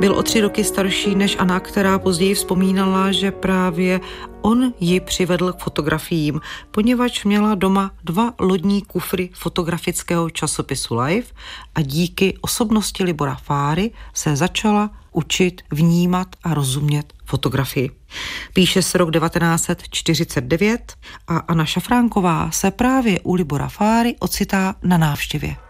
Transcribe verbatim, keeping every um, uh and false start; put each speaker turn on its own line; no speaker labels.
Byl o tři roky starší než Anna, která později vzpomínala, že právě on ji přivedl k fotografiím, poněvadž měla doma dva lodní kufry fotografického časopisu Life a díky osobnosti Libora Fáry se začala učit vnímat a rozumět fotografii. Píše se rok devatenáct set čtyřicet devět a Anna Šafránková se právě u Libora Fáry ocitá na návštěvě.